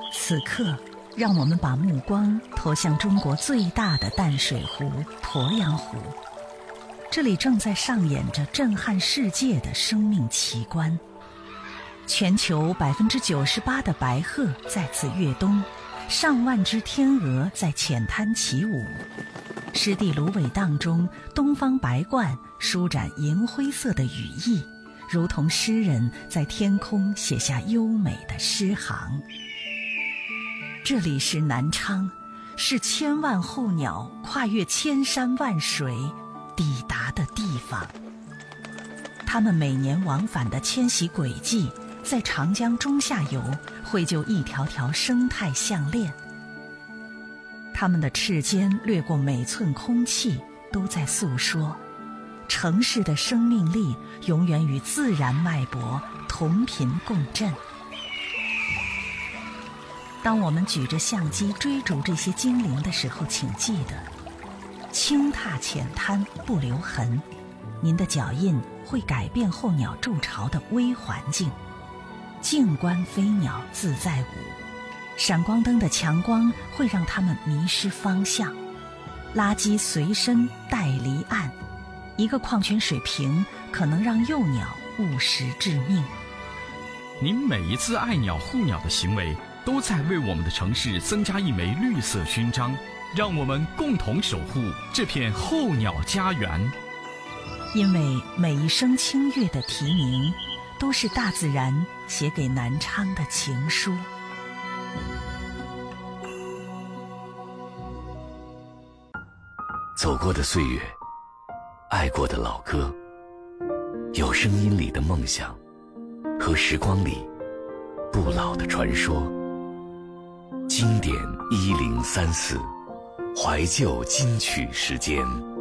此刻，让我们把目光投向中国最大的淡水湖鄱阳湖，这里正在上演着震撼世界的生命奇观。全球98%的白鹤在此跃冬，上万只天鹅在浅滩起舞。湿地芦苇荡中，东方白鹳舒展银灰色的羽翼，如同诗人在天空写下优美的诗行。这里是南昌，是千万候鸟跨越千山万水抵达的地方。它们每年往返的迁徙轨迹，在长江中下游绘就一条条生态项链。它们的翅尖掠过每寸空气，都在诉说城市的生命力永远与自然脉搏同频共振。当我们举着相机追逐这些精灵的时候，请记得轻踏浅滩不留痕，您的脚印会改变候鸟筑巢的微环境。静观飞鸟自在舞，闪光灯的强光会让它们迷失方向。垃圾随身带离岸，一个矿泉水瓶可能让幼鸟误食致命。 您每一次爱鸟护鸟的行为，都在为我们的城市增加一枚绿色勋章，让我们共同守护这片候鸟家园。 因为每一声清越的啼鸣，都是大自然写给南昌的情书。 走过的岁月，爱过的老歌，有声音里的梦想，和时光里不老的传说。经典1034，怀旧金曲时间。